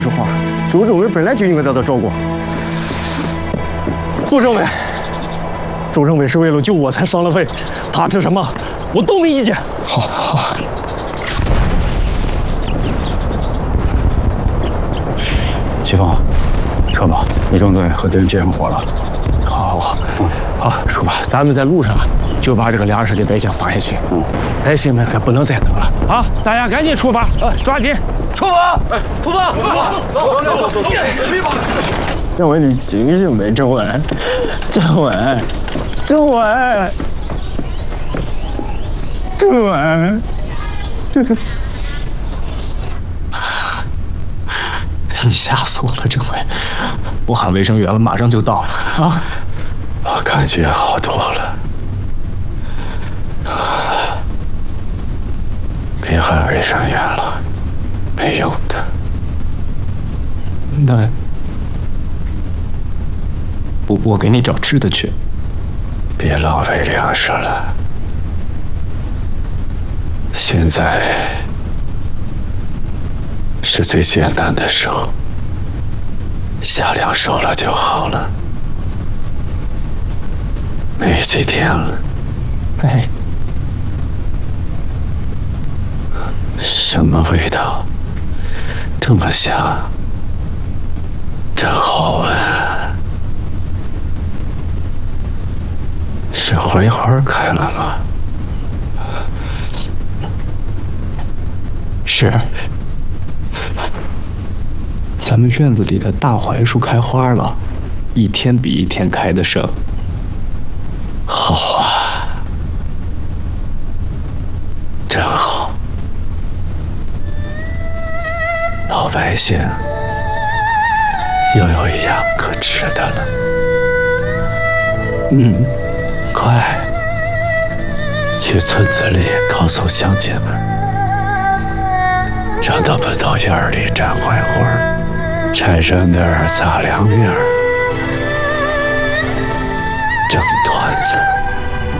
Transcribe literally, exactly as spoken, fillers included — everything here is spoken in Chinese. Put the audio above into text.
实话，周政委本来就应该得到照顾。 副政委，周政委是为了救我才伤了肺，他吃什么我都没意见。 好，好。 齐峰，撤吧，李政队和敌人接上火了。 好，好，好，好，说吧，咱们在路上就把这个粮食给百姓发下去。嗯，百姓们可不能再等了啊！大家赶紧出发，呃，抓紧出发！哎，出发！出发！走，走，走，走！ 政委，你醒醒呗，政委，政委，政委，政委，这个，你吓死我了，政委！我喊卫生员了，马上就到啊！ 我感觉好多了，别喊卫生员了，没用的。 那。我我给你找吃的去， 别浪费粮食了。现在是最艰难的时候，下粮收了就好了。没几天了。 哎， 什么味道？这么香，真好闻。是槐花开了吗？ 是，咱们院子里的大槐树开花了，一天比一天开得盛。 好啊，真好，老百姓又有一样可吃的了。 嗯。 快，去村子里告诉乡亲们，让他们到院里摘槐花，产生点儿杂粮面儿，蒸团子。